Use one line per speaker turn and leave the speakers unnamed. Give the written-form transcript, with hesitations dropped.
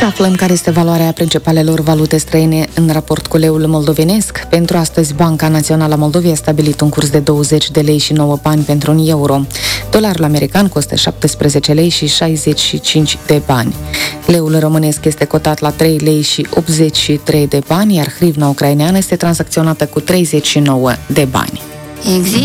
Să aflăm care este valoarea principalelor valute străine în raport cu leul moldovenesc. Pentru astăzi, Banca Națională a Moldovei a stabilit un curs de 20 de lei și 9 bani pentru un euro. Dolarul american costă 17 lei și 65 de bani. Leul românesc este cotat la 3 lei și 83 de bani, iar hrivna ucraineană este tranzacționată cu 39 de bani.